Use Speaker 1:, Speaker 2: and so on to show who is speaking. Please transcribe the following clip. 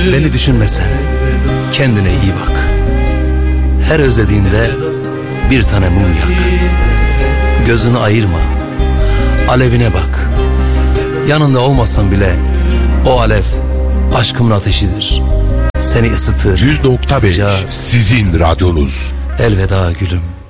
Speaker 1: Beni düşünmesen, kendine iyi bak. Her özlediğinde bir tane mum yak. Gözünü ayırma, alevine bak. Yanında olmasan bile o alev aşkımın ateşidir. Seni ısıtır.
Speaker 2: 100.5 sizin radyonuz.
Speaker 1: Elveda gülüm.